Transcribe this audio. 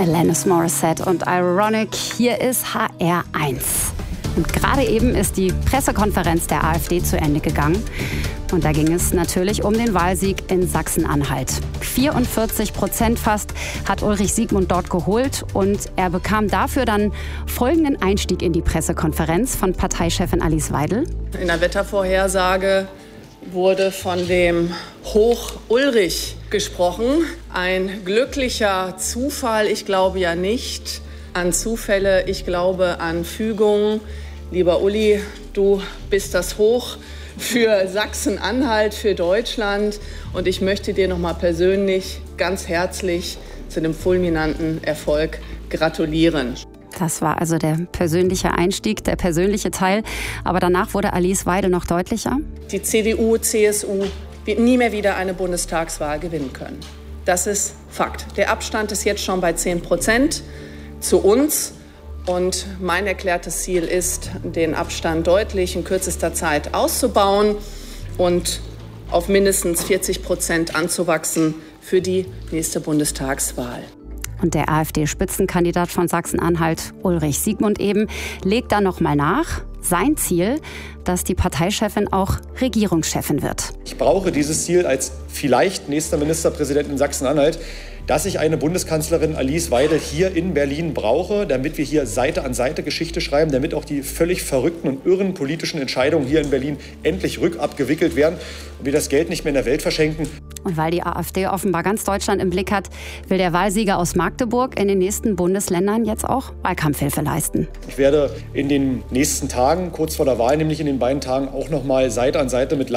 Alanis Morissette und Ironic. Hier ist HR1. Und gerade eben ist die Pressekonferenz der AfD zu Ende gegangen. Und da ging es natürlich um den Wahlsieg in Sachsen-Anhalt. 44% fast hat Ulrich Siegmund dort geholt. Und er bekam dafür dann folgenden Einstieg in die Pressekonferenz von Parteichefin Alice Weidel. In der Wettervorhersage wurde von dem Hoch Ulrich gesprochen. Ein glücklicher Zufall, ich glaube ja nicht an Zufälle, ich glaube an Fügungen. Lieber Uli, du bist das Hoch für Sachsen-Anhalt, für Deutschland. Und ich möchte dir nochmal persönlich ganz herzlich zu dem fulminanten Erfolg gratulieren. Das war also der persönliche Einstieg, der persönliche Teil. Aber danach wurde Alice Weidel noch deutlicher. Die CDU, CSU wird nie mehr wieder eine Bundestagswahl gewinnen können. Das ist Fakt. Der Abstand ist jetzt schon bei 10% zu uns. Und mein erklärtes Ziel ist, den Abstand deutlich in kürzester Zeit auszubauen und auf mindestens 40% anzuwachsen für die nächste Bundestagswahl. Und der AfD-Spitzenkandidat von Sachsen-Anhalt, Ulrich Siegmund eben, legt da noch mal nach. Sein Ziel, dass die Parteichefin auch Regierungschefin wird. Ich brauche dieses Ziel als vielleicht nächster Ministerpräsident in Sachsen-Anhalt, dass ich eine Bundeskanzlerin Alice Weidel hier in Berlin brauche, damit wir hier Seite an Seite Geschichte schreiben, damit auch die völlig verrückten und irren politischen Entscheidungen hier in Berlin endlich rückabgewickelt werden und wir das Geld nicht mehr in der Welt verschenken. Und weil die AfD offenbar ganz Deutschland im Blick hat, will der Wahlsieger aus Magdeburg in den nächsten Bundesländern jetzt auch Wahlkampfhilfe leisten. Ich werde in den nächsten Tagen, kurz vor der Wahl, nämlich in den beiden Tagen, auch noch mal Seite an Seite mit